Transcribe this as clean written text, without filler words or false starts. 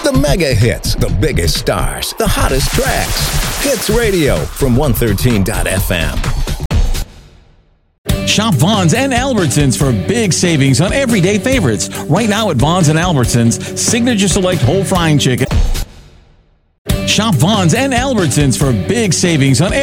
The mega hits, the biggest stars, the hottest tracks. Hits Radio from 113.fm. Shop Vons and Albertsons for big savings on everyday favorites. Right now at Vons and Albertsons, Signature Select Whole Frying Chicken. Shop Vons and Albertsons for big savings on